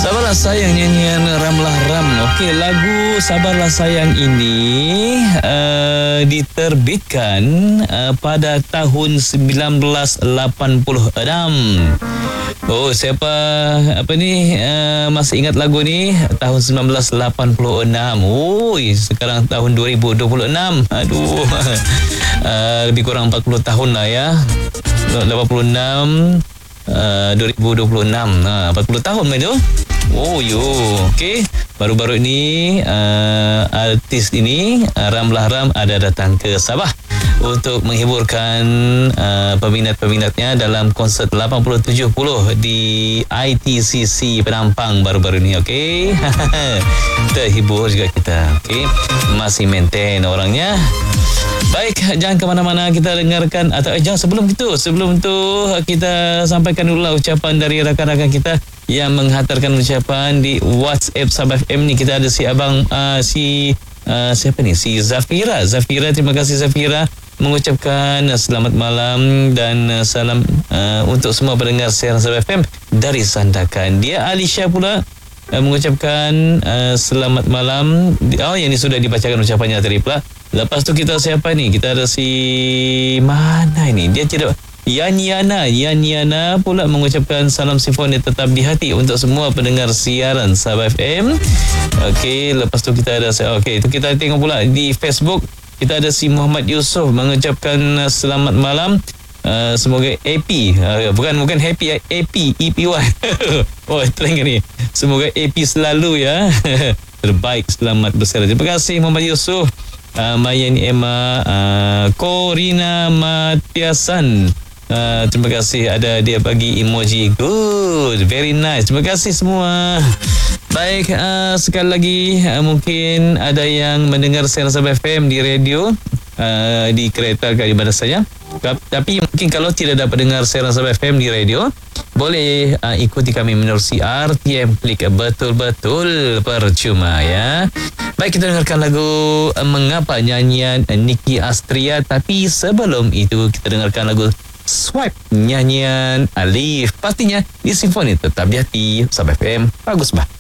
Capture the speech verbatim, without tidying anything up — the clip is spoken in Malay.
Sabarlah Sayang, nyanyian Ramlah Ram. Okey, lagu Sabarlah Sayang ini uh, diterbitkan uh, pada tahun sembilan belas lapan puluh enam. Oh, siapa apa ni uh, masih ingat lagu ni? Tahun sembilan belas lapan puluh enam. Oh, sekarang tahun dua ribu dua puluh enam. Aduh. uh, lebih kurang empat puluh tahun lah ya. lapan puluh enam uh, dua ribu dua puluh enam. Uh, empat puluh tahun itu. Oh yo, okey. Baru-baru ini uh, artis ini uh, Ramlah Ram ada datang ke Sabah untuk menghiburkan uh, peminat-peminatnya dalam konsert lapan puluh tujuh puluh di I T C C Penampang baru-baru ini. Okey. Terhibur juga kita. Okey. Masih maintain orangnya. Baik, jangan ke mana-mana, kita dengarkan atau eh, jangan sebelum itu, sebelum itu kita sampaikan dulu lah ucapan dari rakan-rakan kita yang menghantarkan ucapan di WhatsApp Sabah F M ni. Kita ada si abang uh, si uh, siapa ni? Si Zafira. Zafira, terima kasih Zafira mengucapkan uh, selamat malam dan uh, salam uh, untuk semua pendengar siaran Sabah F M dari Sandakan. Dia Alisha pula uh, mengucapkan uh, selamat malam. Oh, yang ini sudah dibacakan ucapannya tadi pula. Lepas tu kita siapa ni? Kita ada si mana ini? Dia tidak Yaniana. Yaniana pula mengucapkan salam simfoni tetap di hati untuk semua pendengar siaran Sabah F M. Okey, lepas tu kita ada okey, itu kita tengok pula di Facebook. Kita ada si Muhammad Yusof mengucapkan selamat malam. Uh, semoga A P uh, bukan bukan happy, A P E P Y. Oh, tengok ni. Semoga A P selalu ya. Terbaik, selamat bersara. Terima kasih Muhammad Yusof. Uh, Mayani Emma, uh, Corina Matiasan, uh, terima kasih, ada dia bagi emoji good, very nice. Terima kasih semua. Baik, uh, sekali lagi uh, mungkin ada yang mendengar siaran Sabah F M di radio, uh, di kereta ke di mana saja. Tapi mungkin kalau tidak dapat dengar siaran Sabah F M di radio, boleh uh, ikuti kami menerusi R T M Klik. Betul-betul percuma ya. Baik, kita dengarkan lagu uh, Mengapa nyanyian uh, Niki Astria. Tapi sebelum itu kita dengarkan lagu Swipe nyanyian Alif. Pastinya di Simfoni Tetap di Hati Sabah F M. Bagus bah.